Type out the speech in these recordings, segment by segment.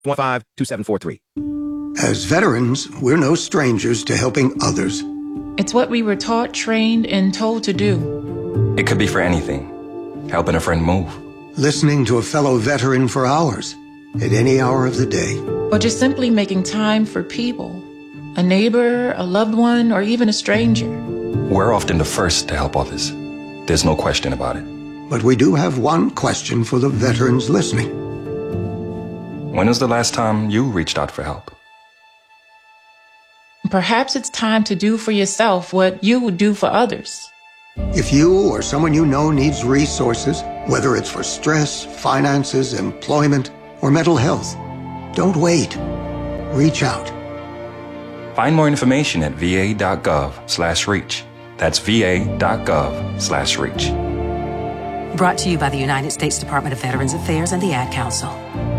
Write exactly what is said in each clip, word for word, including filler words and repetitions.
one five two seven four three. As veterans, we're no strangers to helping others. It's what we were taught, trained, and told to do. It could be for anything. Helping a friend move. Listening to a fellow veteran for hours, at any hour of the day. Or just simply making time for people. A neighbor, a loved one, or even a stranger. We're often the first to help others. There's no question about it. But we do have one question for the veterans listening. When was the last time you reached out for help? Perhaps it's time to do for yourself what you would do for others. If you or someone you know needs resources, whether it's for stress, finances, employment, or mental health, don't wait. Reach out. Find more information at va.gov slash reach. That's va.gov slash reach. Brought to you by the United States Department of Veterans Affairs and the Ad Council.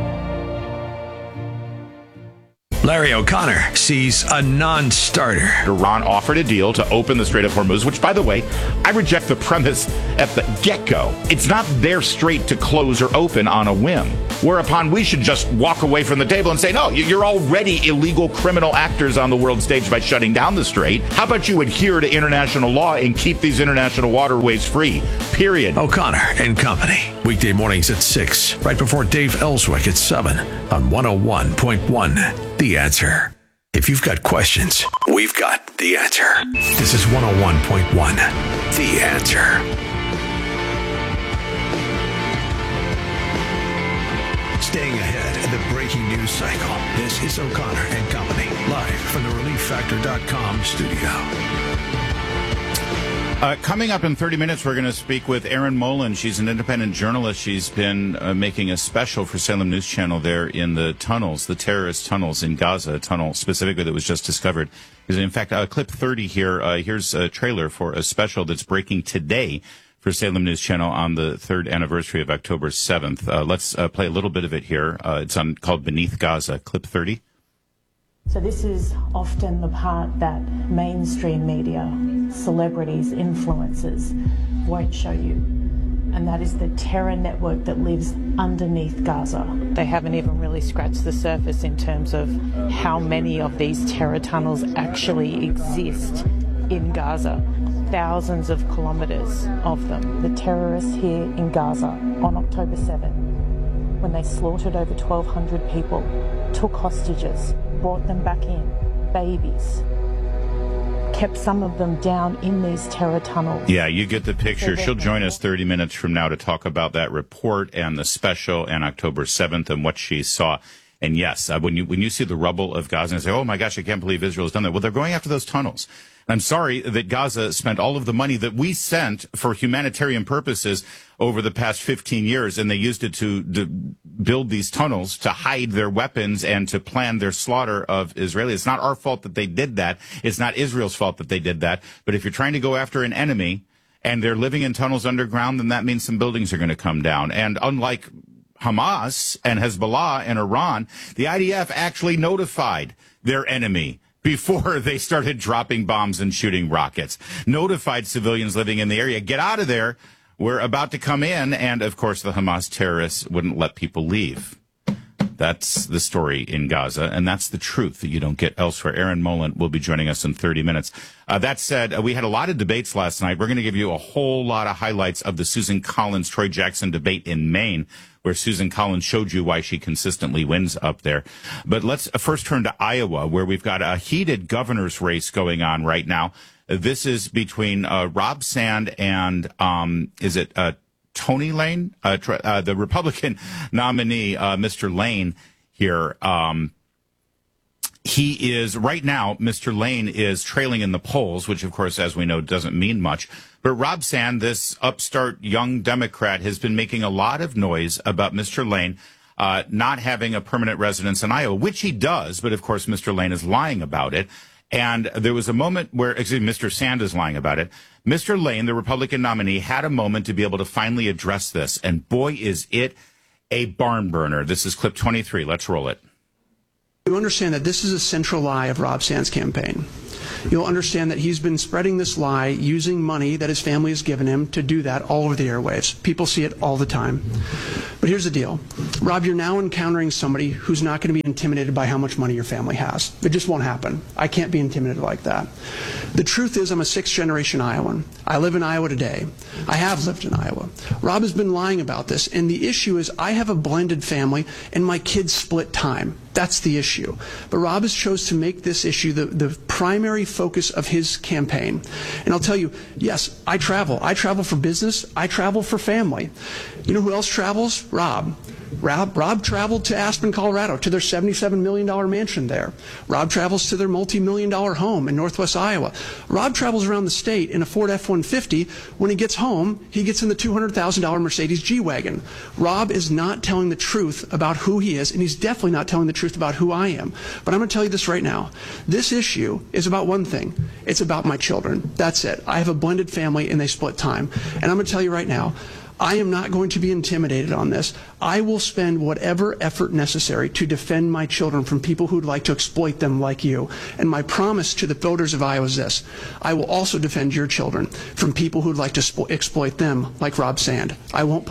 Larry O'Connor sees a non-starter. Iran offered a deal to open the Strait of Hormuz, which, by the way, I reject the premise at the get-go. It's not their strait to close or open on a whim. Whereupon we should just walk away from the table and say, no, you're already illegal criminal actors on the world stage by shutting down the strait. How about you adhere to international law and keep these international waterways free? Period. O'Connor and Company. Weekday mornings at six, right before Dave Ellswick at seven on one oh one point one. The Answer. If you've got questions, we've got the answer. This is one oh one point one. The Answer. Staying ahead of the breaking news cycle. This is O'Connor and Company, live from the relief factor dot com studio. Uh, coming up in thirty minutes, we're going to speak with Erin Molan. She's an independent journalist. She's been uh, making a special for Salem News Channel there in the tunnels, the terrorist tunnels in Gaza, a tunnel specifically that was just discovered. In fact, uh, clip thirty here, uh, here's a trailer for a special that's breaking today for Salem News Channel on the third anniversary of October seventh. Uh, let's uh, play a little bit of it here. Uh, it's on called Beneath Gaza, clip thirty. So this is often the part that mainstream media, celebrities, influencers won't show you. And that is the terror network that lives underneath Gaza. They haven't even really scratched the surface in terms of how many of these terror tunnels actually exist in Gaza. Thousands of kilometres of them. The terrorists here in Gaza on October seventh, when they slaughtered over twelve hundred people, took hostages, brought them back in, babies, kept some of them down in these terror tunnels. Yeah, you get the picture. She'll join us thirty minutes from now to talk about that report and the special and October seventh and what she saw. And yes, uh, when you when you see the rubble of Gaza and say, oh my gosh, I can't believe Israel has done that. Well, they're going after those tunnels. I'm sorry that Gaza spent all of the money that we sent for humanitarian purposes over the past fifteen years, and they used it to, to build these tunnels to hide their weapons and to plan their slaughter of Israelis. It's not our fault that they did that. It's not Israel's fault that they did that. But if you're trying to go after an enemy and they're living in tunnels underground, then that means some buildings are going to come down. And unlike Hamas and Hezbollah and Iran, the I D F actually notified their enemy before they started dropping bombs and shooting rockets, notified civilians living in the area, get out of there, we're about to come in. And, of course, the Hamas terrorists wouldn't let people leave. That's the story in Gaza, and that's the truth that you don't get elsewhere. Erin Molan will be joining us in thirty minutes. Uh, that said, uh, we had a lot of debates last night. We're going to give you a whole lot of highlights of the Susan Collins, Troy Jackson debate in Maine, where Susan Collins showed you why she consistently wins up there. But let's first turn to Iowa, where we've got a heated governor's race going on right now. This is between uh, Rob Sand and, um, is it uh, Tony Lane, uh, tr- uh, the Republican nominee, uh, Mister Lane here. Um, he is, right now, Mister Lane is trailing in the polls, which, of course, as we know, doesn't mean much. But Rob Sand, this upstart young Democrat, has been making a lot of noise about Mister Lane uh, not having a permanent residence in Iowa, which he does. But, of course, Mister Lane is lying about it. And there was a moment where, excuse me, Mister Sand is lying about it. Mister Lane, the Republican nominee, had a moment to be able to finally address this. And boy, is it a barn burner. This is clip twenty-three. Let's roll it. You understand that this is a central lie of Rob Sand's campaign. you'll understand that he's been spreading this lie using money that his family has given him to do that all over the airwaves. People see it all the time. But here's the deal. Rob, you're now encountering somebody who's not going to be intimidated by how much money your family has. It just won't happen. I can't be intimidated like that. The truth is, I'm a sixth-generation Iowan. I live in Iowa today. I have lived in Iowa. Rob has been lying about this, and the issue is I have a blended family, and my kids split time. That's the issue. But Rob has chose to make this issue the, the primary focus of his campaign. And I'll tell you, yes, I travel. I travel for business. I travel for family. You know who else travels? Rob. Rob, Rob traveled to Aspen, Colorado, to their seventy-seven million dollars mansion there. Rob travels to their multi-million dollar home in Northwest Iowa. Rob travels around the state in a Ford F one fifty. When he gets home, he gets in the two hundred thousand dollars Mercedes G-Wagon. Rob is not telling the truth about who he is, and he's definitely not telling the truth about who I am. But I'm going to tell you this right now. This issue is about one thing. It's about my children. That's it. I have a blended family, and they split time. And I'm going to tell you right now, I am not going to be intimidated on this. I will spend whatever effort necessary to defend my children from people who'd like to exploit them like you. And my promise to the voters of Iowa is this. I will also defend your children from people who'd like to spo- exploit them like Rob Sand. I won't.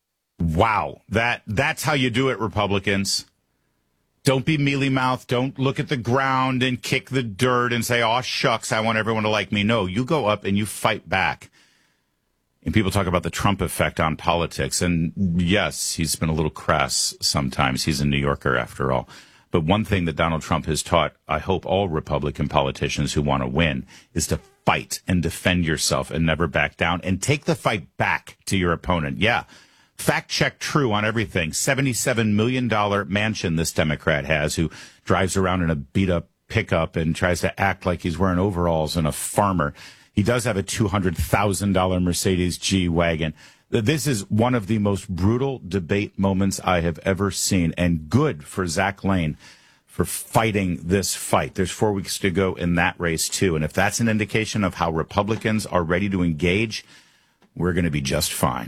Wow. That that's how you do it, Republicans. Don't be mealy-mouthed. Don't look at the ground and kick the dirt and say, oh, shucks, I want everyone to like me. No, you go up and you fight back. And people talk about the Trump effect on politics. And yes, he's been a little crass sometimes. He's a New Yorker after all. But one thing that Donald Trump has taught, I hope all Republican politicians who want to win, is to fight and defend yourself and never back down and take the fight back to your opponent. Yeah. Fact check true on everything. seventy-seven million dollars mansion this Democrat has, who drives around in a beat up pickup and tries to act like he's wearing overalls and a farmer. He does have a two hundred thousand dollars Mercedes G-Wagon. This is one of the most brutal debate moments I have ever seen, and good for Zach Lane for fighting this fight. There's four weeks to go in that race, too. And if that's an indication of how Republicans are ready to engage, we're going to be just fine.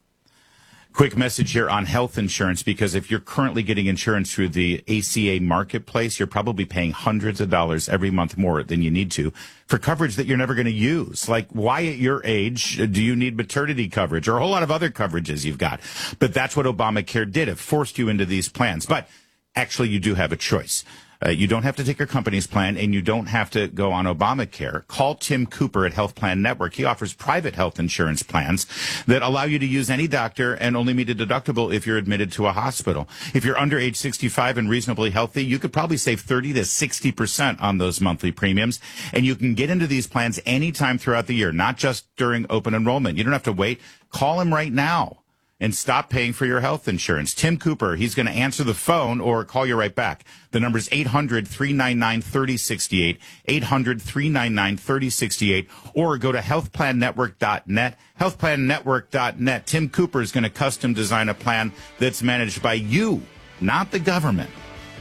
Quick message here on health insurance, because if you're currently getting insurance through the A C A marketplace, you're probably paying hundreds of dollars every month more than you need to for coverage that you're never going to use. Like, why at your age do you need maternity coverage or a whole lot of other coverages you've got? But that's what Obamacare did. It forced you into these plans. But actually, you do have a choice. Uh, you don't have to take your company's plan, and you don't have to go on Obamacare. Call Tim Cooper at Health Plan Network. He offers private health insurance plans that allow you to use any doctor and only meet a deductible if you're admitted to a hospital. If you're under age sixty-five and reasonably healthy, you could probably save thirty to sixty percent on those monthly premiums, and you can get into these plans anytime throughout the year, not just during open enrollment. You don't have to wait. Call him right now and stop paying for your health insurance. Tim Cooper, he's going to answer the phone or call you right back. The number is eight hundred, three nine nine, three oh six eight, eight hundred, three nine nine, three oh six eight, or go to health plan network dot net, health plan network dot net. Tim Cooper is going to custom design a plan that's managed by you, not the government.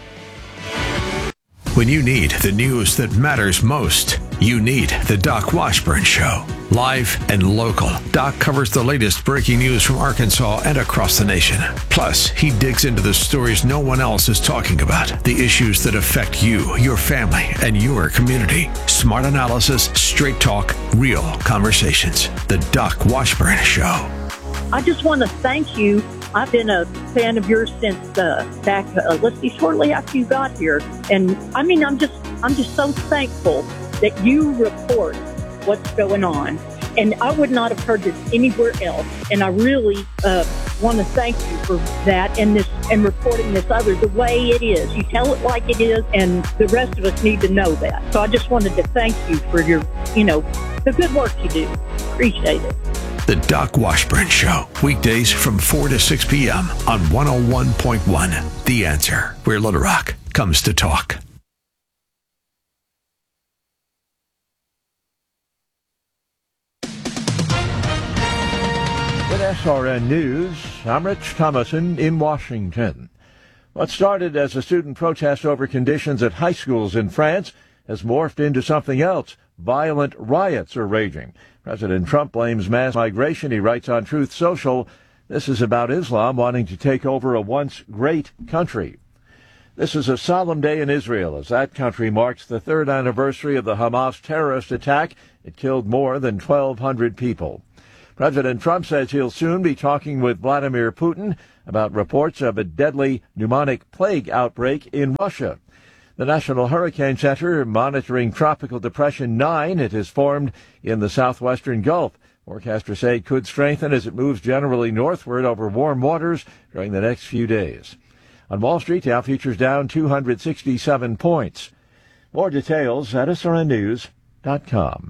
When you need the news that matters most, you need the Doc Washburn Show. Live and local, Doc covers the latest breaking news from Arkansas and across the nation. Plus, he digs into the stories no one else is talking about, the issues that affect you, your family, and your community. Smart analysis, straight talk, real conversations. The Doc Washburn Show. I just want to thank you. I've been a fan of yours since uh, back, uh, let's see, shortly after you got here. And I mean, I'm just, I'm just so thankful that you report what's going on. And I would not have heard this anywhere else. And I really uh, want to thank you for that and this and reporting this other the way it is. You tell it like it is, and the rest of us need to know that. So I just wanted to thank you for your, you know, the good work you do. Appreciate it. The Doc Washburn Show, weekdays from four to six p.m. on one oh one point one. The Answer, where Little Rock comes to talk. With S R N News, I'm Rich Thomason in Washington. What started as a student protest over conditions at high schools in France has morphed into something else. Violent riots are raging. President Trump blames mass migration. He writes on Truth Social, this is about Islam wanting to take over a once great country. This is a solemn day in Israel as that country marks the third anniversary of the Hamas terrorist attack. It killed more than twelve hundred people. President Trump says he'll soon be talking with Vladimir Putin about reports of a deadly pneumonic plague outbreak in Russia. The National Hurricane Center monitoring Tropical Depression nine. It has formed in the southwestern Gulf. Forecasters say it could strengthen as it moves generally northward over warm waters during the next few days. On Wall Street, Dow futures down two hundred sixty-seven points. More details at S R N news dot com.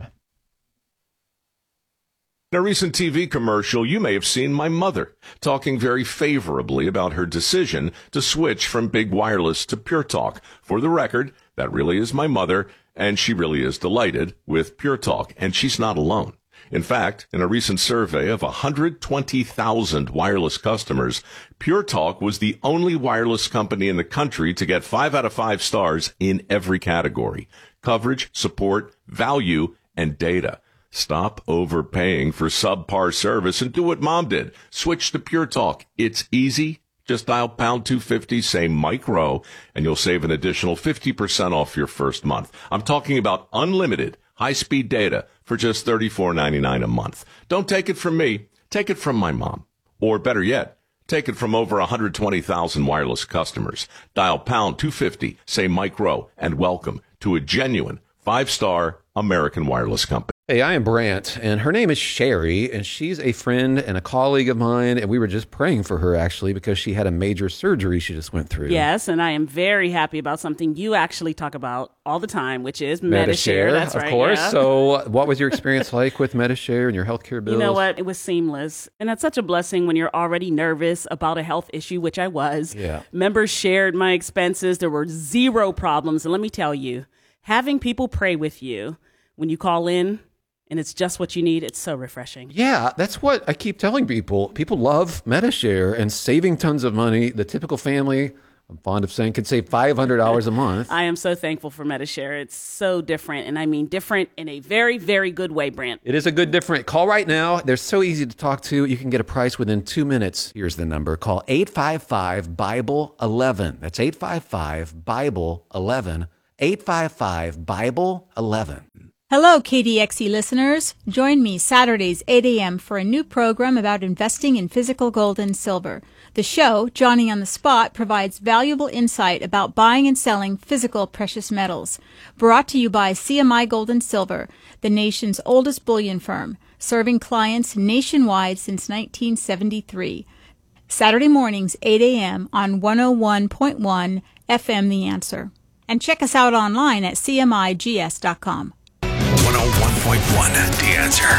In a recent T V commercial, you may have seen my mother talking very favorably about her decision to switch from big wireless to Pure Talk. For the record, that really is my mother, and she really is delighted with Pure Talk, and she's not alone. In fact, in a recent survey of one hundred twenty thousand wireless customers, Pure Talk was the only wireless company in the country to get five out of five stars in every category: coverage, support, value, and data. Stop overpaying for subpar service and do what Mom did. Switch to Pure Talk. It's easy. Just dial pound two fifty, say Mike Rowe, and you'll save an additional fifty percent off your first month. I'm talking about unlimited high-speed data for just thirty-four ninety-nine a month. Don't take it from me. Take it from my mom. Or better yet, take it from over one hundred twenty thousand wireless customers. Dial pound two fifty, say Mike Rowe, and welcome to a genuine five-star American wireless company. Hey, I am Brant, and her name is Sherry, and she's a friend and a colleague of mine, and we were just praying for her, actually, because she had a major surgery she just went through. Yes, and I am very happy about something you actually talk about all the time, which is Medi-Share. Medi-Share, That's of right, course. yeah. So what was your experience like with Medi-Share and your healthcare bills? You know what? It was seamless. And that's such a blessing when you're already nervous about a health issue, which I was. Yeah. Members shared my expenses. There were zero problems. And let me tell you, having people pray with you when you call in, and it's just what you need, it's so refreshing. Yeah, that's what I keep telling people. People love Medi-Share and saving tons of money. The typical family, I'm fond of saying, could save five hundred dollars a month. I am so thankful for Medi-Share. It's so different, and I mean different in a very, very good way, Brant. It is a good different. Call right now. They're so easy to talk to. You can get a price within two minutes. Here's the number. Call eight five five, Bible eleven. That's eight five five, Bible eleven. eight five five, Bible eleven. Hello, K D X E listeners. Join me Saturdays, eight a.m. for a new program about investing in physical gold and silver. The show, Johnny on the Spot, provides valuable insight about buying and selling physical precious metals. Brought to you by C M I Gold and Silver, the nation's oldest bullion firm, serving clients nationwide since nineteen seventy-three. Saturday mornings, eight a.m. on one oh one point one F M The Answer. And check us out online at C M I G S dot com. one oh one point one, The Answer.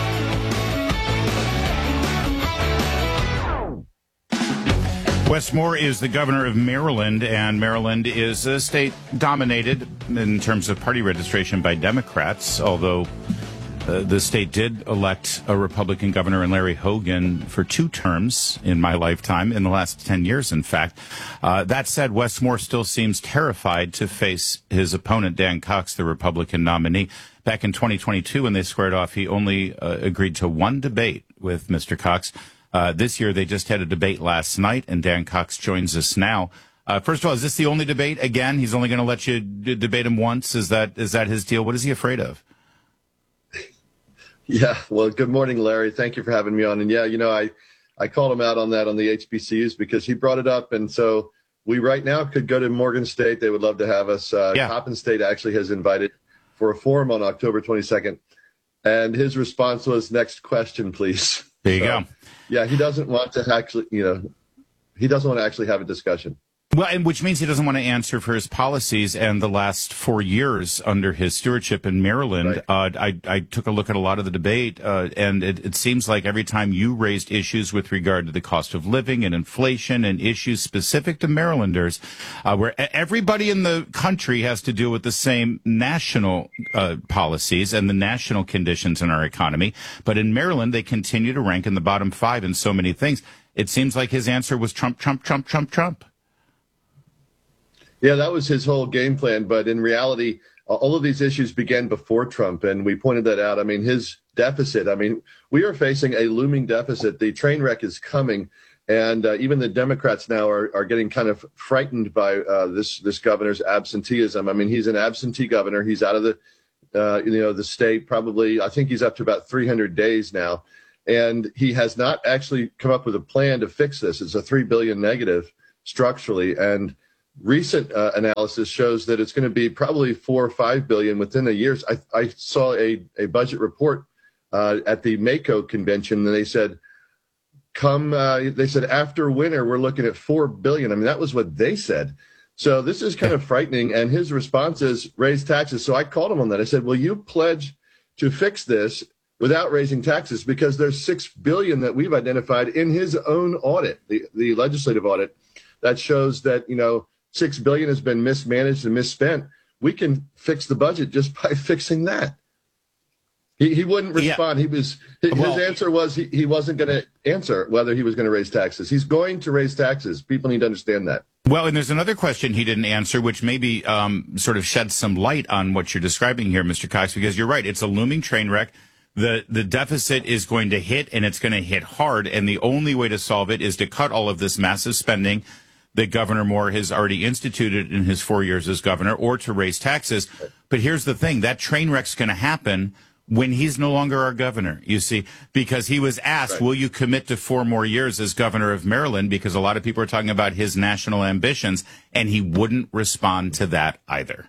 Wes Moore is the governor of Maryland, and Maryland is a state dominated in terms of party registration by Democrats, although uh, the state did elect a Republican governor in Larry Hogan for two terms in my lifetime, in the last ten years, in fact. Uh, that said, Wes Moore still seems terrified to face his opponent, Dan Cox, the Republican nominee. Back in twenty twenty-two, when they squared off, he only uh, agreed to one debate with Mister Cox. Uh, this year, they just had a debate last night, and Dan Cox joins us now. Uh, first of all, is this the only debate? Again, he's only going to let you d- debate him once. Is that is that his deal? What is he afraid of? Yeah, well, good morning, Larry. Thank you for having me on. And yeah, you know, I, I called him out on that on the H B C Us because he brought it up. And so we right now could go to Morgan State. They would love to have us. Uh, yeah. Coppin State actually has invited for a forum on October twenty-second. And his response was, next question, please. There you so, go. Yeah, he doesn't want to actually, you know, he doesn't want to actually have a discussion. Well, and which means he doesn't want to answer for his policies and the last four years under his stewardship in Maryland. Right. Uh, I, I took a look at a lot of the debate, uh, and it, it seems like every time you raised issues with regard to the cost of living and inflation and issues specific to Marylanders, uh, where everybody in the country has to deal with the same national uh, policies and the national conditions in our economy. But in Maryland, they continue to rank in the bottom five in so many things. It seems like his answer was Trump, Trump, Trump, Trump, Trump. Yeah, that was his whole game plan. But in reality, all of these issues began before Trump, and we pointed that out. I mean, his deficit, I mean, we are facing a looming deficit. The train wreck is coming. And uh, even the Democrats now are, are getting kind of frightened by uh, this this governor's absenteeism. I mean, he's an absentee governor. He's out of the uh, you know the state probably. I think he's up to about three hundred days now, and he has not actually come up with a plan to fix this. It's a three billion negative structurally, and recent uh, analysis shows that it's going to be probably four or five billion within a year. I, I saw a a budget report uh, at the MACO convention, and they said. Come, uh, they said after winter, we're looking at four billion. I mean, that was what they said. So this is kind of frightening. And his response is raise taxes. So I called him on that. I said, will you pledge to fix this without raising taxes? Because there's six billion that we've identified in his own audit, the, the legislative audit, that shows that, you know, six billion has been mismanaged and misspent. We can fix the budget just by fixing that. He he wouldn't respond. Yeah. He was his, well, his answer was he, he wasn't going to answer whether he was going to raise taxes. He's going to raise taxes. People need to understand that. Well, and there's another question he didn't answer, which maybe um, sort of sheds some light on what you're describing here, Mister Cox, because you're right. It's a looming train wreck. The the deficit is going to hit, and it's going to hit hard. And the only way to solve it is to cut all of this massive spending that Governor Moore has already instituted in his four years as governor, or to raise taxes. But here's the thing: that train wreck's going to happen when he's no longer our governor, you see, because he was asked, right. Will you commit to four more years as governor of Maryland? Because a lot of people are talking about his national ambitions, and he wouldn't respond to that either.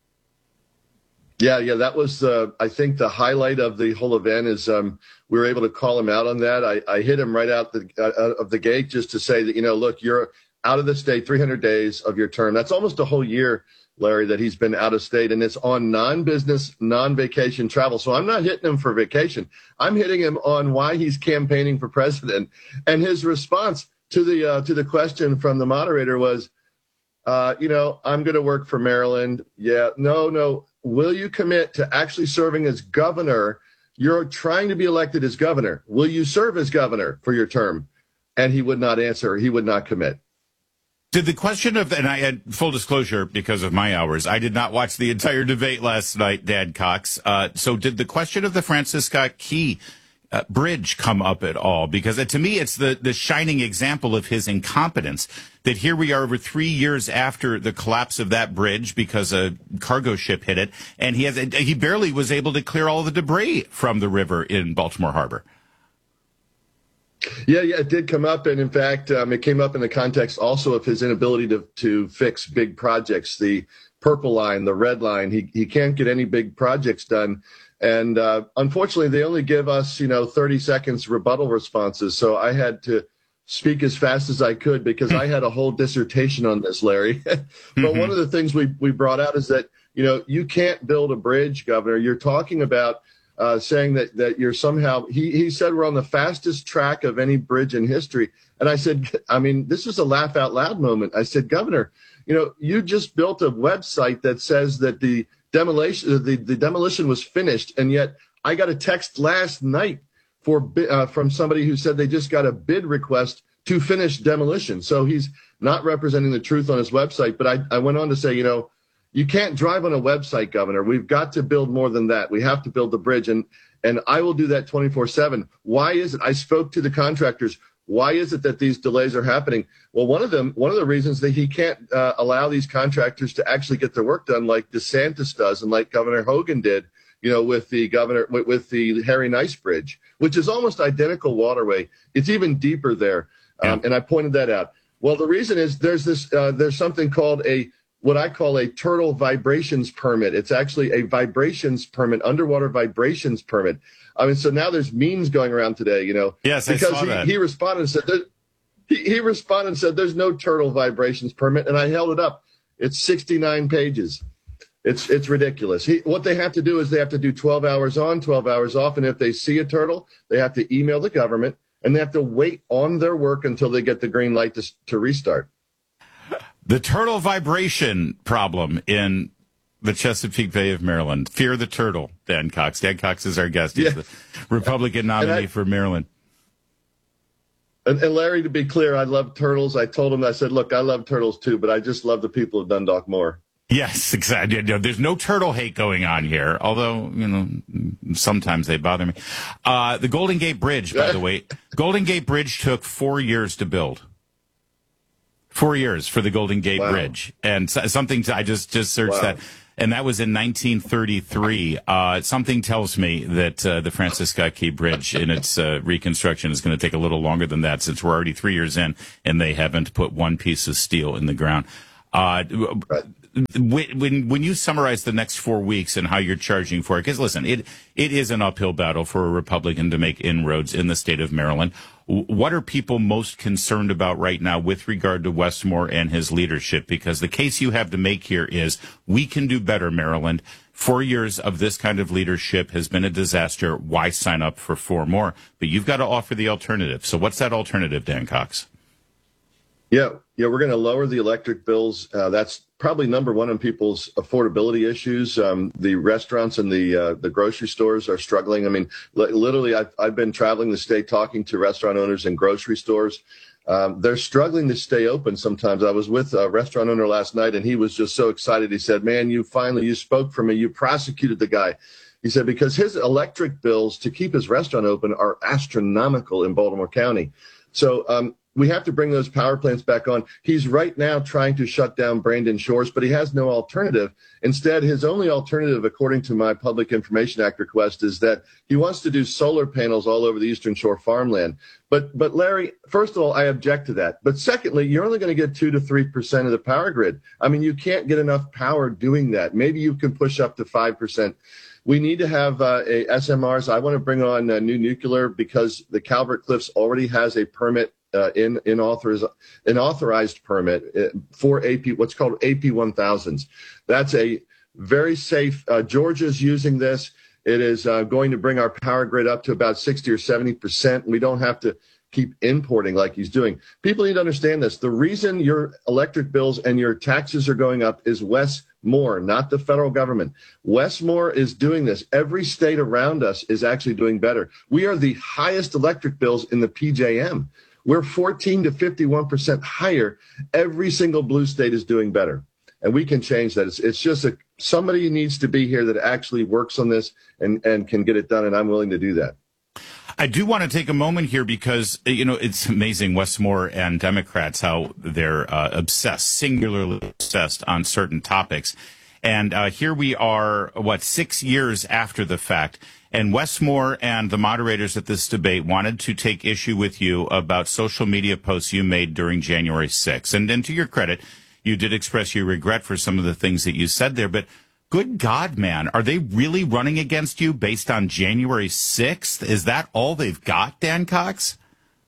Yeah, yeah, that was, uh, I think, the highlight of the whole event is um, we were able to call him out on that. I, I hit him right out the, uh, of the gate just to say that, you know, look, you're out of the state three hundred days of your term. That's almost a whole year, Larry, that he's been out of state, and it's on non-business, non-vacation travel. So I'm not hitting him for vacation. I'm hitting him on why he's campaigning for president. And his response to the uh, to the question from the moderator was, uh, you know, I'm going to work for Maryland. Yeah, no, no. Will you commit to actually serving as governor? You're trying to be elected as governor. Will you serve as governor for your term? And he would not answer. He would not commit. Did the question of, and I had full disclosure because of my hours, I did not watch the entire debate last night, Dan Cox. Uh, so did the question of the Francis Scott Key uh, bridge come up at all? Because uh, to me, it's the, the shining example of his incompetence that here we are over three years after the collapse of that bridge because a cargo ship hit it. And he has, he barely was able to clear all the debris from the river in Baltimore Harbor. Yeah, yeah, it did come up. And in fact, um, it came up in the context also of his inability to, to fix big projects, the purple line, the red line. He he can't get any big projects done. And uh, unfortunately, they only give us, you know, thirty seconds rebuttal responses. So I had to speak as fast as I could because I had a whole dissertation on this, Larry. But mm-hmm. one of the things we, we brought out is that, you know, you can't build a bridge, Governor. You're talking about Uh, saying that, that you're somehow, he, he said we're on the fastest track of any bridge in history. And I said, I mean, this is a laugh out loud moment. I said, Governor, you know, you just built a website that says that the demolition, the, the demolition was finished. And yet I got a text last night for uh, from somebody who said they just got a bid request to finish demolition. So he's not representing the truth on his website. But I, I went on to say, you know, you can't drive on a website, Governor. We've got to build more than that. We have to build the bridge, and and I will do that twenty-four seven. Why is it? I spoke to the contractors. Why is it that these delays are happening? Well, one of them, one of the reasons that he can't uh, allow these contractors to actually get their work done, like DeSantis does, and like Governor Hogan did, you know, with the governor with, with the Harry Nice Bridge, which is almost identical waterway. It's even deeper there, um, and I pointed that out. Well, the reason is there's this uh, there's something called a what I call a turtle vibrations permit. It's actually a vibrations permit, underwater vibrations permit. I mean, so now there's memes going around today, you know. Yes, because I saw he, that. he responded and said, he, he responded and said, there's no turtle vibrations permit. And I held it up. It's sixty-nine pages. It's it's ridiculous. He, what they have to do is they have to do twelve hours on, twelve hours off. And if they see a turtle, they have to email the government and they have to wait on their work until they get the green light to, to restart. The turtle vibration problem in the Chesapeake Bay of Maryland. Fear the turtle, Dan Cox. Dan Cox is our guest. He's yeah. the Republican nominee I, for Maryland. And, and Larry, to be clear, I love turtles. I told him, I said, look, I love turtles too, but I just love the people of Dundalk more. Yes, exactly. There's no turtle hate going on here, although, you know, sometimes they bother me. Uh, the Golden Gate Bridge, by the way, Golden Gate Bridge took four years to build. Four years for the Golden Gate wow. Bridge. And something, to, I just, just searched wow. that. And that was in nineteen thirty-three. Uh, something tells me that uh, the Francis Scott Key Bridge in its uh, reconstruction is going to take a little longer than that, since we're already three years in and they haven't put one piece of steel in the ground. Uh, right. When when you summarize the next four weeks and how you're charging for it, because listen, it it is an uphill battle for a Republican to make inroads in the state of Maryland. What are people most concerned about right now with regard to Wes Moore and his leadership? Because the case you have to make here is we can do better, Maryland. Four years of this kind of leadership has been a disaster. Why sign up for four more? But you've got to offer the alternative. So what's that alternative, Dan Cox? Yeah, yeah, we're going to lower the electric bills. Uh, that's probably number one on people's affordability issues. Um, the restaurants and the uh, the grocery stores are struggling. I mean, li- literally, I've, I've been traveling the state talking to restaurant owners and grocery stores. Um, they're struggling to stay open sometimes. I was with a restaurant owner last night, and he was just so excited. He said, man, you finally, you spoke for me. You prosecuted the guy. He said, because his electric bills to keep his restaurant open are astronomical in Baltimore County. So, um, we have to bring those power plants back on. He's right now trying to shut down Brandon Shores, but he has no alternative. Instead, his only alternative, according to my Public Information Act request, is that he wants to do solar panels all over the Eastern Shore farmland. But, but Larry, first of all, I object to that. But secondly, you're only going to get two to three percent of the power grid. I mean, you can't get enough power doing that. Maybe you can push up to five percent. We need to have uh, a S M Rs. I want to bring on uh, new nuclear because the Calvert Cliffs already has a permit. Uh, in in authoriz- an authorized permit for A P, what's called A P one thousands. That's a very safe. Uh, Georgia's using this. It is uh, going to bring our power grid up to about sixty or seventy percent. We don't have to keep importing like he's doing. People need to understand this. The reason your electric bills and your taxes are going up is Wes Moore, not the federal government. Wes Moore is doing this. Every state around us is actually doing better. We are the highest electric bills in the P J M. We're fourteen to fifty-one percent higher. Every single blue state is doing better. And we can change that. It's, it's just a, somebody needs to be here that actually works on this and, and can get it done. And I'm willing to do that. I do want to take a moment here because, you know, it's amazing, Wes Moore and Democrats, how they're uh, obsessed, singularly obsessed on certain topics. And uh, here we are, what, six years after the fact. And Wes Moore and the moderators at this debate wanted to take issue with you about social media posts you made during January sixth. And, and to your credit, you did express your regret for some of the things that you said there. But good God, man, are they really running against you based on January sixth? Is that all they've got, Dan Cox?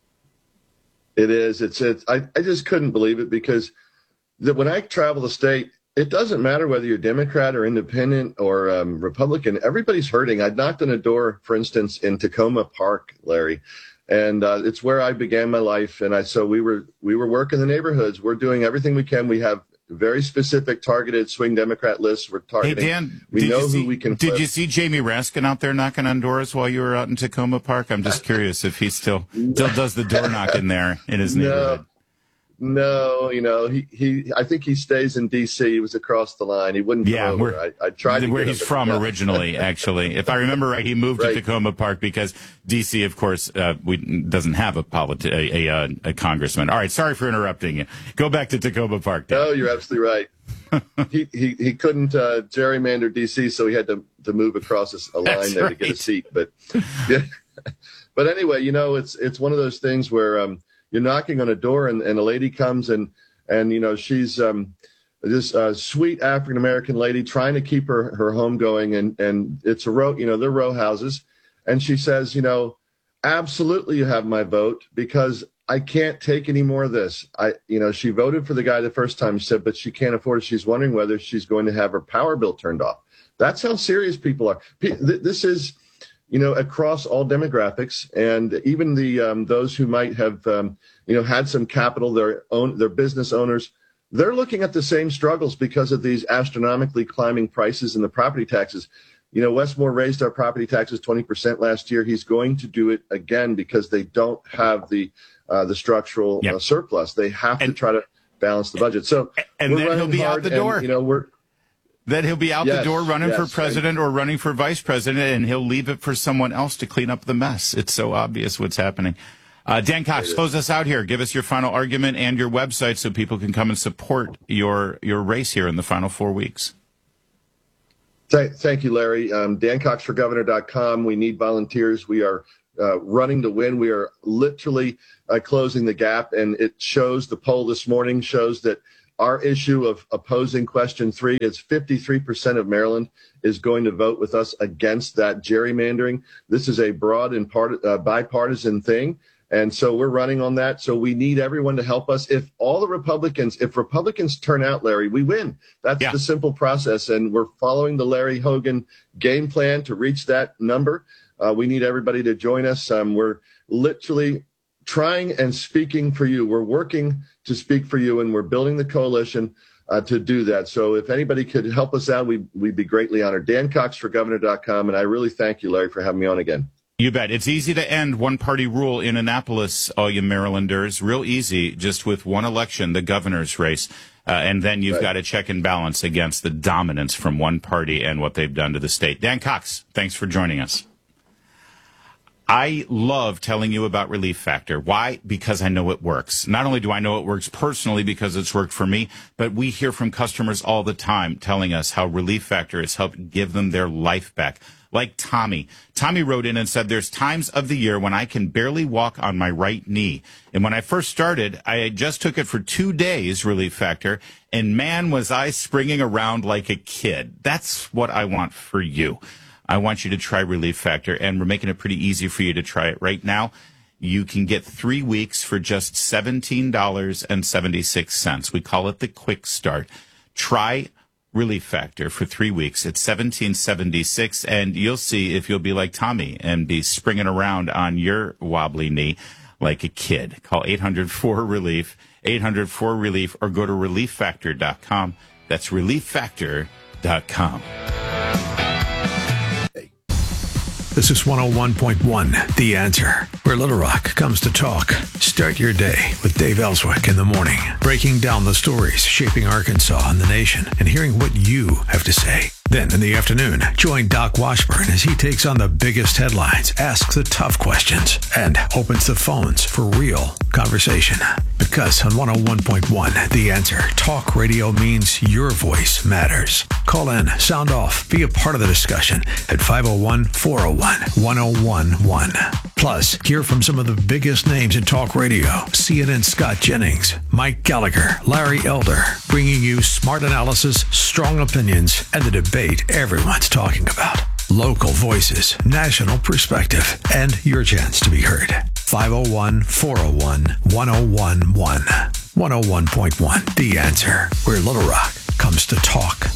It is. It's. it's I, I just couldn't believe it because the, when I travel the state, it doesn't matter whether you're Democrat or independent or um, Republican. Everybody's hurting. I knocked on a door, for instance, in Tacoma Park, Larry, and uh, it's where I began my life. And I so we were we were working the neighborhoods. We're doing everything we can. We have very specific targeted swing Democrat lists. We're targeting. Hey, Dan, we know see, who we can. Did flip. you see Jamie Raskin out there knocking on doors while you were out in Tacoma Park? I'm just curious if he still still does the door knocking there in his neighborhood. No. No, you know, he, he, I think he stays in D C. He was across the line. He wouldn't come yeah, over. I, I tried to where get he's him, from no. originally, actually. If I remember right, he moved right. to Tacoma Park because D C, of course, uh, we, doesn't have a, politi- a, a, a congressman. All right, sorry for interrupting you. Go back to Tacoma Park, Dan. No, you're absolutely right. he, he he couldn't uh, gerrymander D C, so he had to, to move across a, a line That's there right. to get a seat. But yeah. But anyway, you know, it's it's one of those things where um, you're knocking on a door and, and a lady comes and And, you know, she's um, this uh, sweet African-American lady trying to keep her, her home going. And, and it's a row, you know, they're row houses. And she says, you know, absolutely you have my vote because I can't take any more of this. I, you know, she voted for the guy the first time, she said, but she can't afford it. She's wondering whether she's going to have her power bill turned off. That's how serious people are. This is, you know, across all demographics, and even the um, those who might have, um, you know, had some capital, their own, their business owners, they're looking at the same struggles because of these astronomically climbing prices and the property taxes. You know, Wes Moore raised our property taxes twenty percent last year. He's going to do it again because they don't have the uh, the structural yep. uh, surplus. They have and, to try to balance the budget. So and we're then he'll be out the door. And, you know, we're that he'll be out Yes, the door running yes, for president or running for vice president, and he'll leave it for someone else to clean up the mess. It's so obvious what's happening. Uh, Dan Cox, close us out here. Give us your final argument and your website so people can come and support your your race here in the final four weeks. Thank, thank you, Larry. Um, Dan Cox for Governor dot com. We need volunteers. We are uh, running to win. We are literally uh, closing the gap, and it shows, the poll this morning shows that our issue of opposing question three is fifty-three percent of Maryland is going to vote with us against that gerrymandering. This is a broad and part, uh, bipartisan thing. And so we're running on that. So we need everyone to help us. If all the Republicans, if Republicans turn out, Larry, we win. That's yeah. the simple process. And we're following the Larry Hogan game plan to reach that number. Uh, we need everybody to join us. Um, we're literally trying and speaking for you. We're working to speak for you, and we're building the coalition uh, to do that. So if anybody could help us out, we'd, we'd be greatly honored. Dan Cox for Governor dot com. And I really thank you, Larry, for having me on again. You bet. It's easy to end one-party rule in Annapolis, all you Marylanders. Real easy, just with one election, the governor's race. Uh, and then you've right. got to check and balance against the dominance from one party and what they've done to the state. Dan Cox, thanks for joining us. I love telling you about Relief Factor. Why? Because I know it works. Not only do I know it works personally because it's worked for me, but we hear from customers all the time telling us how Relief Factor has helped give them their life back. Like Tommy. Tommy wrote in and said, there's times of the year when I can barely walk on my right knee. And when I first started, I just took it for two days, Relief Factor, and man, was I springing around like a kid. That's what I want for you. I want you to try Relief Factor, and we're making it pretty easy for you to try it right now. You can get three weeks for just seventeen dollars and seventy-six cents. We call it the Quick Start. Try Relief Factor for three weeks. It's seventeen seventy-six, and you'll see if you'll be like Tommy and be springing around on your wobbly knee like a kid. Call eight hundred four relief, eight hundred four relief, or go to relief factor dot com. That's relief factor dot com. This is one oh one point one, The Answer, where Little Rock comes to talk. Start your day with Dave Ellswick in the morning, breaking down the stories shaping Arkansas and the nation, and hearing what you have to say. Then in the afternoon, join Doc Washburn as he takes on the biggest headlines, asks the tough questions, and opens the phones for real conversation. Because on one oh one point one, The Answer, talk radio means your voice matters. Call in, sound off, be a part of the discussion at five oh one, four oh one, one oh one one. Plus, hear from some of the biggest names in talk radio. C N N's Scott Jennings, Mike Gallagher, Larry Elder, bringing you smart analysis, strong opinions, and the debate everyone's talking about. Local voices, national perspective, and your chance to be heard. five oh one, four oh one, one oh one one. one oh one point one, The Answer, where Little Rock comes to talk.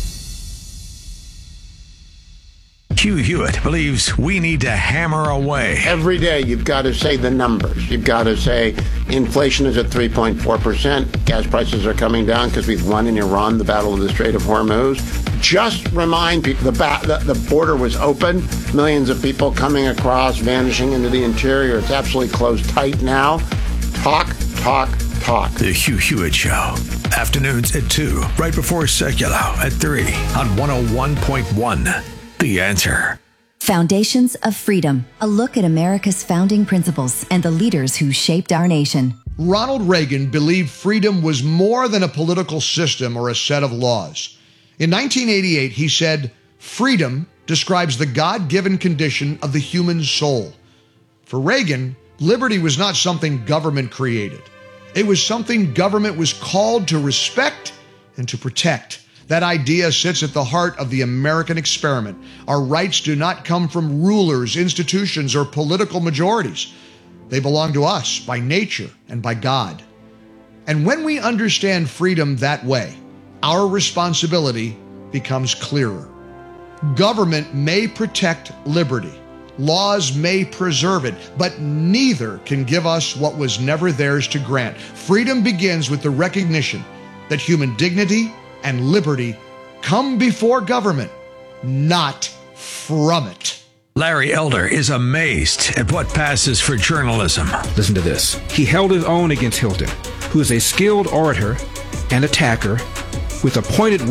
Hugh Hewitt believes we need to hammer away. Every day you've got to say the numbers. You've got to say inflation is at three point four percent. Gas prices are coming down because we've won in Iran the battle of the Strait of Hormuz. Just remind people the, ba- the, the border was open. Millions of people coming across, vanishing into the interior. It's absolutely closed tight now. Talk, talk, talk. The Hugh Hewitt Show. Afternoons at two, right before Secular at three on one oh one point one. The Answer. Foundations of Freedom, a look at America's founding principles and the leaders who shaped our nation. Ronald Reagan believed freedom was more than a political system or a set of laws. In nineteen eighty-eight, he said, freedom describes the God-given condition of the human soul. For Reagan, liberty was not something government created. It was something government was called to respect and to protect. That idea sits at the heart of the American experiment. Our rights do not come from rulers, institutions, or political majorities. They belong to us by nature and by God. And when we understand freedom that way, our responsibility becomes clearer. Government may protect liberty. Laws may preserve it, but neither can give us what was never theirs to grant. Freedom begins with the recognition that human dignity and liberty come before government, not from it. Larry Elder is amazed at what passes for journalism. Listen to this. He held his own against Hilton, who is a skilled orator and attacker with a pointed wit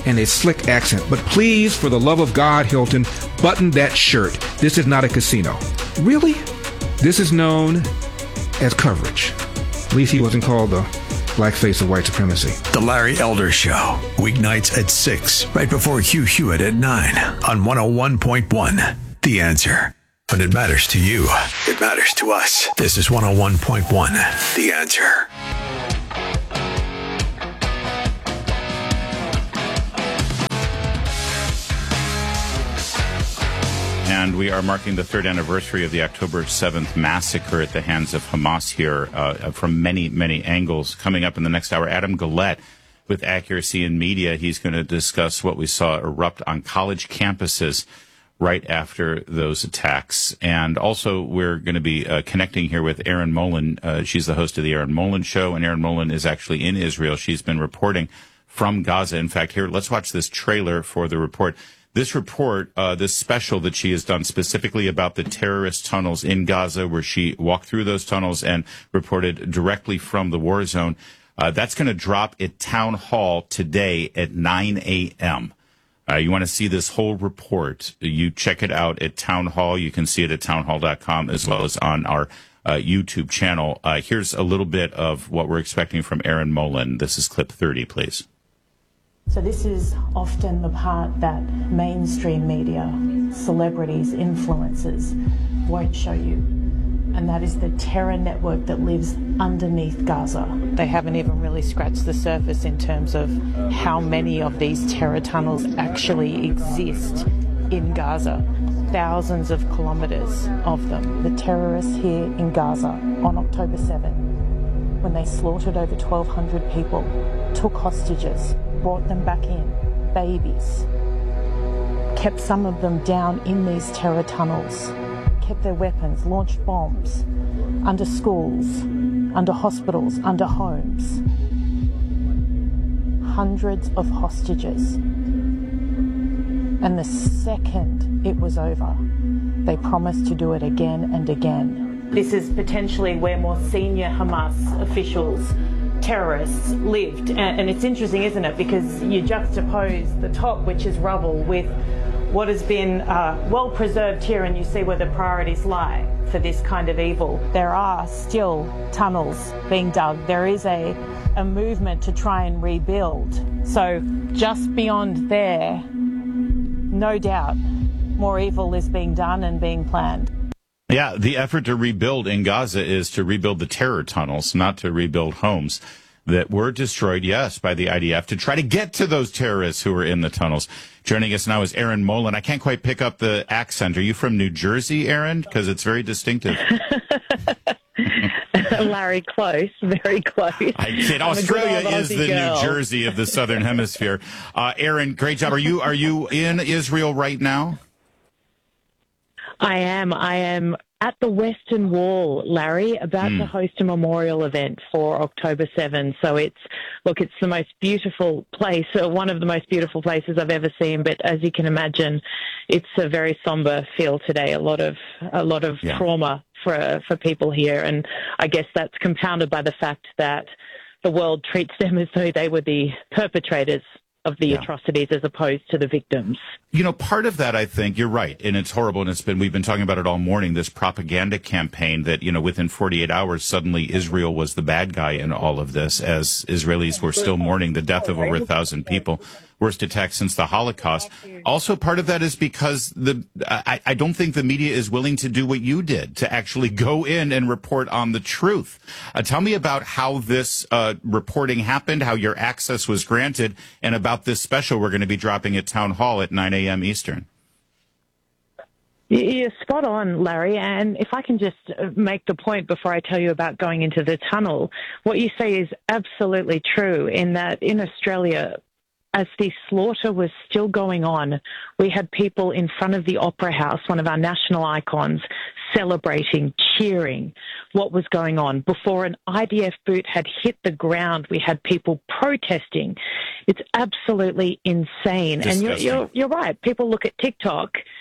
and a slick accent. But please, for the love of God, Hilton, button that shirt. This is not a casino. Really? This is known as coverage. At least he wasn't called the blackface of white supremacy. The Larry Elder Show, weeknights at six, right before Hugh Hewitt at nine on one oh one point one. The Answer. When it matters to you, it matters to us. This is one oh one point one. The Answer. And we are marking the third anniversary of the October seventh massacre at the hands of Hamas here uh, from many, many angles. Coming up in the next hour, Adam Gullett with Accuracy in Media. He's going to discuss what we saw erupt on college campuses right after those attacks. And also, we're going to be uh, connecting here with Erin Molan. Uh, she's the host of the Erin Molan Show, and Erin Molan is actually in Israel. She's been reporting from Gaza. In fact, here, let's watch this trailer for the report. This report, uh, this special that she has done specifically about the terrorist tunnels in Gaza, where she walked through those tunnels and reported directly from the war zone, uh, that's going to drop at Town Hall today at nine a.m. Uh, you want to see this whole report, you check it out at Town Hall. You can see it at townhall dot com as well as on our uh, YouTube channel. Uh, here's a little bit of what we're expecting from Erin Molan. This is clip thirty, please. So this is often the part that mainstream media, celebrities, influencers won't show you. And that is the terror network that lives underneath Gaza. They haven't even really scratched the surface in terms of how many of these terror tunnels actually exist in Gaza. Thousands of kilometres of them. The terrorists here in Gaza on October seventh, when they slaughtered over twelve hundred people, took hostages, brought them back in, babies, kept some of them down in these terror tunnels, kept their weapons, launched bombs under schools, under hospitals, under homes. Hundreds of hostages. And the second it was over, they promised to do it again and again. This is potentially where more senior Hamas officials, terrorists, lived. And it's interesting, isn't it? Because you juxtapose the top, which is rubble, with what has been uh, well preserved here, and you see where the priorities lie for this kind of evil. There are still tunnels being dug. There is a, a movement to try and rebuild. So just beyond there, no doubt, more evil is being done and being planned. Yeah, the effort to rebuild in Gaza is to rebuild the terror tunnels, not to rebuild homes that were destroyed, yes, by the I D F to try to get to those terrorists who were in the tunnels. Joining us now is Erin Molan. I can't quite pick up the accent. Are you from New Jersey, Erin? Because it's very distinctive. Larry, close, very close. I said Australia is the girl. New Jersey of the Southern Hemisphere. Uh, Erin, great job. Are you are you in Israel right now? I am. I am at the Western Wall, Larry, about mm. to host a memorial event for October seventh. So it's, look, it's the most beautiful place, uh, one of the most beautiful places I've ever seen. But as you can imagine, it's a very somber feel today. A lot of a lot of yeah. trauma for for people here, and I guess that's compounded by the fact that the world treats them as though they were the perpetrators of the yeah. atrocities as opposed to the victims. You know, part of that, I think, you're right, and it's horrible, and it's been, we've been talking about it all morning, this propaganda campaign that, you know, within forty-eight hours, suddenly Israel was the bad guy in all of this, as Israelis were still mourning the death of over a thousand people. Worst attack since the Holocaust. Also, part of that is because the I, I don't think the media is willing to do what you did, to actually go in and report on the truth. Uh, tell me about how this uh, reporting happened, how your access was granted, and about this special we're going to be dropping at Town Hall at nine a.m. Eastern. You're spot on, Larry. And if I can just make the point before I tell you about going into the tunnel, what you say is absolutely true in that in Australia, as the slaughter was still going on, we had people in front of the Opera House, one of our national icons, celebrating, cheering what was going on. Before an I D F boot had hit the ground, we had people protesting. It's absolutely insane. Disgusting. And you're, you're, you're right. People look at TikTok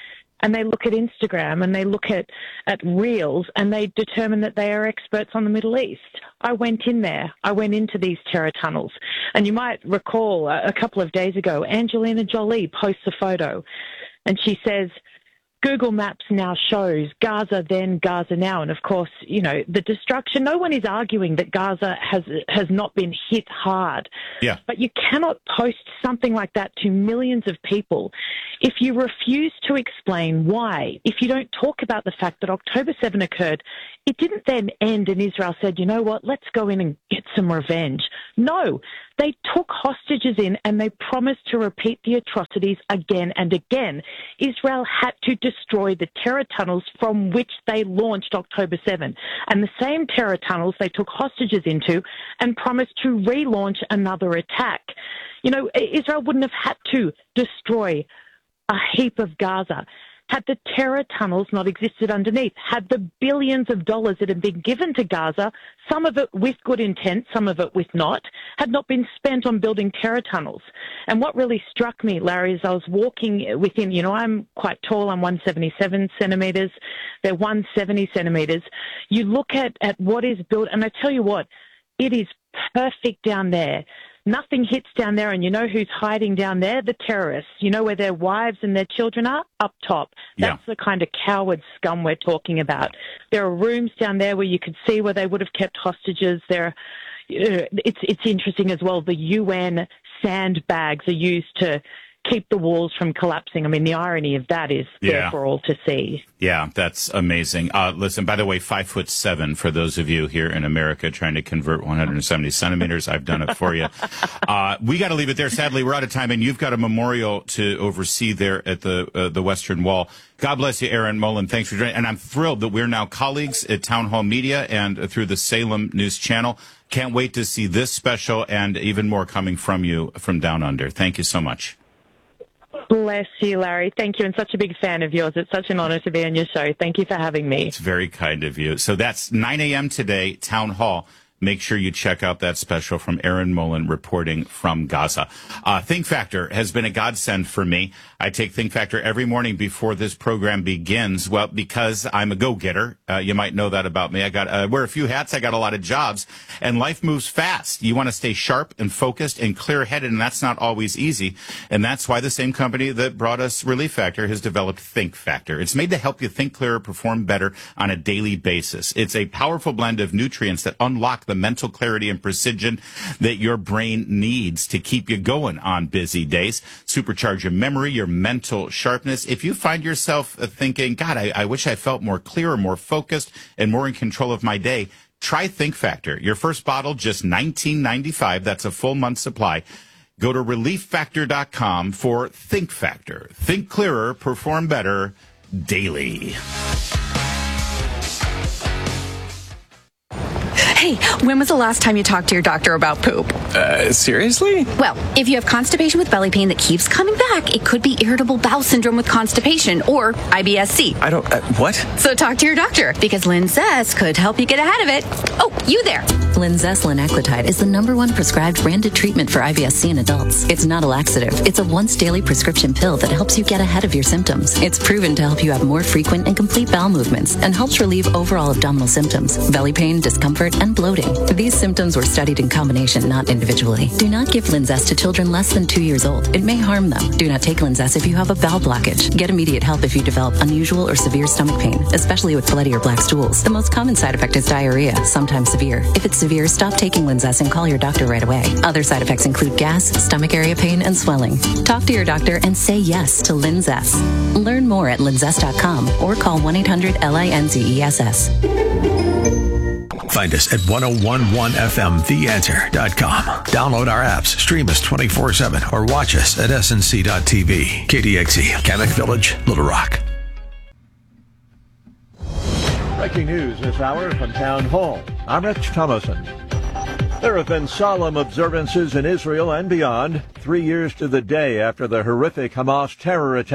and they look at Instagram and they look at, at Reels and they determine that they are experts on the Middle East. I went in there. I went into these terror tunnels. And you might recall a, a couple of days ago, Angelina Jolie posts a photo and she says, Google Maps now shows Gaza then, Gaza now. And of course, you know, the destruction, no one is arguing that Gaza has has not been hit hard. Yeah. But you cannot post something like that to millions of people if you refuse to explain why. If you don't talk about the fact that October seventh occurred, it didn't then end and Israel said, you know what, let's go in and get some revenge. No, they took hostages in and they promised to repeat the atrocities again and again. Israel had to destroy the terror tunnels from which they launched October seventh. And the same terror tunnels they took hostages into and promised to relaunch another attack. You know, Israel wouldn't have had to destroy a heap of Gaza had the terror tunnels not existed underneath, had the billions of dollars that had been given to Gaza, some of it with good intent, some of it with not, had not been spent on building terror tunnels. And what really struck me, Larry, is I was walking within, you know, I'm quite tall, I'm one hundred seventy-seven centimetres, they're one hundred seventy centimetres. You look at, at what is built, and I tell you what, it is perfect down there. Nothing hits down there, and you know who's hiding down there? The terrorists. You know where their wives and their children are? Up top. That's yeah. the kind of coward scum we're talking about. There are rooms down there where you could see where they would have kept hostages. There, uh, it's it's interesting as well. The U N sandbags are used to keep the walls from collapsing. I mean, the irony of that is yeah. there for all to see. Yeah, that's amazing. Uh, listen, by the way, five foot seven for those of you here in America trying to convert one hundred seventy centimeters. I've done it for you. Uh, we got to leave it there. Sadly, we're out of time, and you've got a memorial to oversee there at the uh, the Western Wall. God bless you, Aaron Mullen. Thanks for joining. And I'm thrilled that we're now colleagues at Town Hall Media and through the Salem News Channel. Can't wait to see this special and even more coming from you from Down Under. Thank you so much. Bless you, Larry. Thank you. And such a big fan of yours. It's such an honor to be on your show. Thank you for having me. It's very kind of you. So that's nine a.m. today, Town Hall. Make sure you check out that special from Aaron Mullen reporting from Gaza. Uh, Think Factor has been a godsend for me. I take Think Factor every morning before this program begins. Well, because I'm a go-getter. Uh, you might know that about me. I got uh, wear a few hats. I got a lot of jobs, and life moves fast. You want to stay sharp and focused and clear-headed, and that's not always easy. And that's why the same company that brought us Relief Factor has developed Think Factor. It's made to help you think clearer, perform better on a daily basis. It's a powerful blend of nutrients that unlock the mental clarity and precision that your brain needs to keep you going on busy days. Supercharge your memory, your mental sharpness. If you find yourself thinking, God, I, I wish I felt more clear, more focused, and more in control of my day, try Think Factor. Your first bottle, just nineteen ninety-five. That's a full month supply. Go to relief factor dot com for Think Factor. Think clearer, perform better daily. Hey, when was the last time you talked to your doctor about poop? Uh, seriously? Well, if you have constipation with belly pain that keeps coming back, it could be irritable bowel syndrome with constipation or I B S C. I don't, uh, what? So talk to your doctor because Linzess could help you get ahead of it. Oh, you there. Linzess linaclotide is the number one prescribed branded treatment for I B S C in adults. It's not a laxative. It's a once daily prescription pill that helps you get ahead of your symptoms. It's proven to help you have more frequent and complete bowel movements and helps relieve overall abdominal symptoms, belly pain, discomfort, and bloating. These symptoms were studied in combination, not individually. Do not give Linzess to children less than two years old. It may harm them. Do not take Linzess if you have a bowel blockage. Get immediate help if you develop unusual or severe stomach pain, especially with bloody or black stools. The most common side effect is diarrhea, sometimes severe. If it's severe, stop taking Linzess and call your doctor right away. Other side effects include gas, stomach area pain, and swelling. Talk to your doctor and say yes to Linzess. Learn more at linzess dot com or call one eight hundred L I N Z E S S. Find us at ten eleven F M the answer dot com. Download our apps, stream us twenty-four seven, or watch us at S N C dot T V. K D X E, Kamek Village, Little Rock. Breaking news this hour from Town Hall. I'm Rich Thomason. There have been solemn observances in Israel and beyond, three years to the day after the horrific Hamas terror attack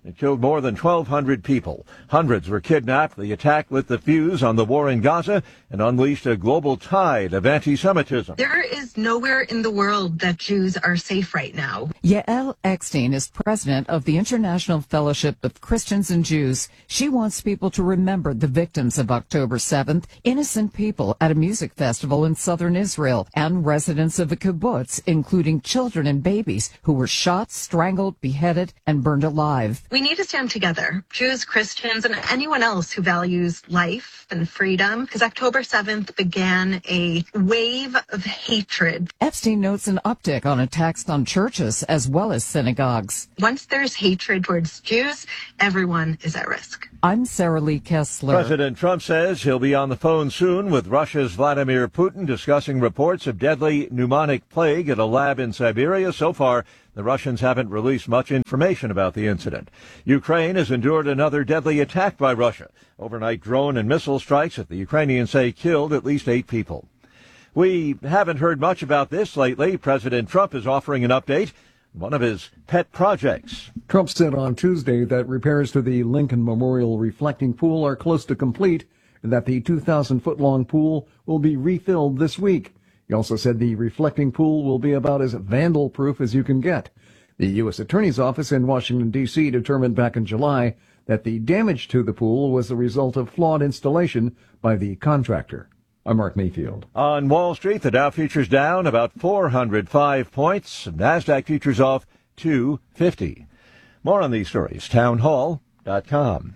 It killed more than twelve hundred people. Hundreds were kidnapped. The attack lit the fuse on the war in Gaza and unleashed a global tide of anti-Semitism. There is nowhere in the world that Jews are safe right now. Yael Eckstein is president of the International Fellowship of Christians and Jews. She wants people to remember the victims of October seventh, innocent people at a music festival in southern Israel, and residents of a kibbutz, including children and babies who were shot, strangled, beheaded, and burned alive. We need to stand together, Jews, Christians, and anyone else who values life and freedom, because October seventh began a wave of hatred. Epstein notes an uptick on attacks on churches as well as synagogues. Once there's hatred towards Jews, everyone is at risk. I'm Sarah Lee Kessler. President Trump says he'll be on the phone soon with Russia's Vladimir Putin discussing reports of deadly pneumonic plague at a lab in Siberia. So far, the Russians haven't released much information about the incident. Ukraine has endured another deadly attack by Russia. Overnight drone and missile strikes that the Ukrainians say killed at least eight people. We haven't heard much about this lately. President Trump is offering an update on one of his pet projects. Trump said on Tuesday that repairs to the Lincoln Memorial reflecting pool are close to complete and that the two thousand foot long pool will be refilled this week. He also said the reflecting pool will be about as vandal-proof as you can get. The U S Attorney's Office in Washington, D C determined back in July that the damage to the pool was the result of flawed installation by the contractor. I'm Mark Mayfield. On Wall Street, the Dow futures down about four hundred five points. NASDAQ futures off two fifty. More on these stories, townhall dot com.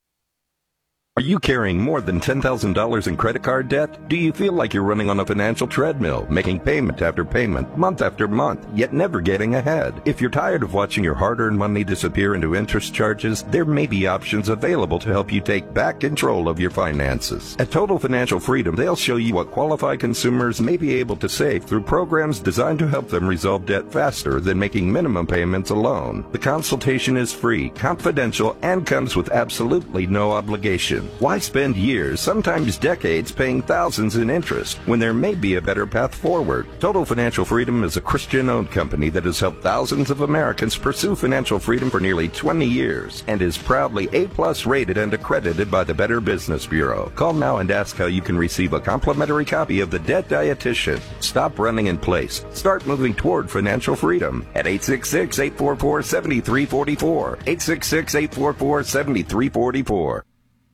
Are you carrying more than ten thousand dollars in credit card debt? Do you feel like you're running on a financial treadmill, making payment after payment, month after month, yet never getting ahead? If you're tired of watching your hard-earned money disappear into interest charges, there may be options available to help you take back control of your finances. At Total Financial Freedom, they'll show you what qualified consumers may be able to save through programs designed to help them resolve debt faster than making minimum payments alone. The consultation is free, confidential, and comes with absolutely no obligation. Why spend years, sometimes decades, paying thousands in interest when there may be a better path forward? Total Financial Freedom is a Christian-owned company that has helped thousands of Americans pursue financial freedom for nearly twenty years and is proudly A-plus rated and accredited by the Better Business Bureau. Call now and ask how you can receive a complimentary copy of The Debt Dietitian. Stop running in place. Start moving toward financial freedom at eight six six, eight four four, seven three four four. eight six six, eight four four, seven three four four.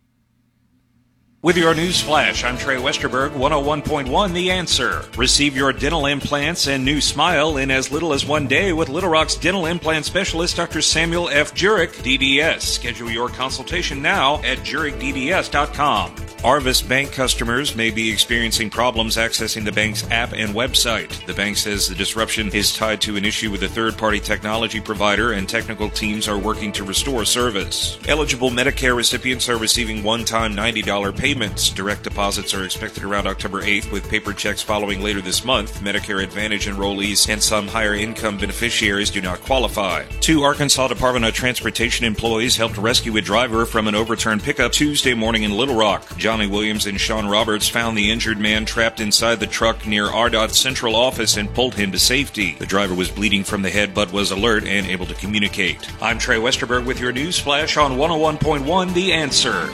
With your news flash, I'm Trey Westerberg, one oh one point one The Answer. Receive your dental implants and new smile in as little as one day with Little Rock's dental implant specialist, Doctor Samuel F. Jurek, D D S. Schedule your consultation now at jurek d d s dot com. Arvis Bank customers may be experiencing problems accessing the bank's app and website. The bank says the disruption is tied to an issue with a third-party technology provider, and technical teams are working to restore service. Eligible Medicare recipients are receiving one-time ninety dollars payments. Direct deposits are expected around October eighth, with paper checks following later this month. Medicare Advantage enrollees and some higher-income beneficiaries do not qualify. Two Arkansas Department of Transportation employees helped rescue a driver from an overturned pickup Tuesday morning in Little Rock. Johnny Williams and Sean Roberts found the injured man trapped inside the truck near R D O T's central office and pulled him to safety. The driver was bleeding from the head but was alert and able to communicate. I'm Trey Westerberg with your news flash on one oh one point one The Answer.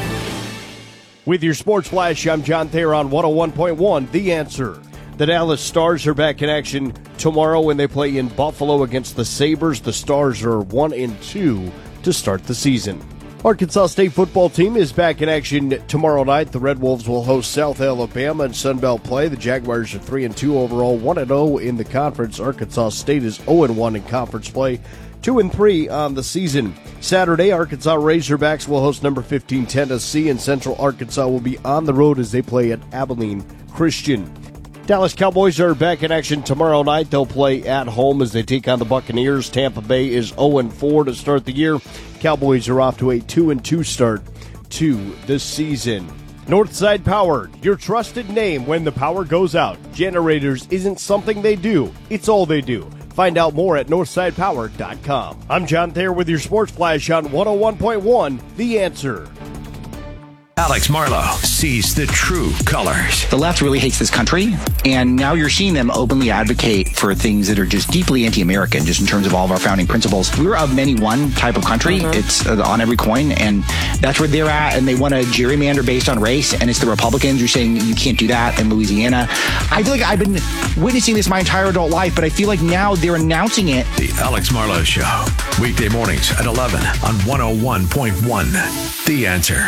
With your sports flash, I'm John Thayer on one oh one point one The Answer. The Dallas Stars are back in action tomorrow when they play in Buffalo against the Sabres. The Stars are one and two to start the season. Arkansas State football team is back in action tomorrow night. The Red Wolves will host South Alabama in Sunbelt play. The Jaguars are three and two overall, one and oh in the conference. Arkansas State is oh and one in conference play, two and three on the season. Saturday, Arkansas Razorbacks will host number fifteen Tennessee, and Central Arkansas will be on the road as they play at Abilene Christian. Dallas Cowboys are back in action tomorrow night. They'll play at home as they take on the Buccaneers. Tampa Bay is oh and four to start the year. Cowboys are off to a two and two start to the season. Northside Power, your trusted name when the power goes out. Generators isn't something they do, it's all they do. Find out more at northside power dot com. I'm John Thayer with your Sports Flash on one oh one point one The Answer. Alex Marlow sees the true colors. The left really hates this country, and now you're seeing them openly advocate for things that are just deeply anti-American, just in terms of all of our founding principles. We're of many one type of country. Mm-hmm. It's uh, on every coin, and that's where they're at, and they want to gerrymander based on race, and it's the Republicans who are saying you can't do that in Louisiana. I feel like I've been witnessing this my entire adult life, but I feel like now they're announcing it. The Alex Marlow Show, weekday mornings at eleven on one oh one point one. The Answer.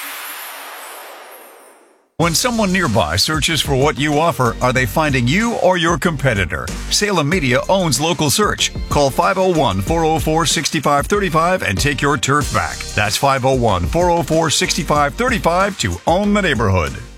When someone nearby searches for what you offer, are they finding you or your competitor? Salem Media owns Local Search. Call five oh one, four oh four, six five three five and take your turf back. That's five oh one, four oh four, six five three five to own the neighborhood.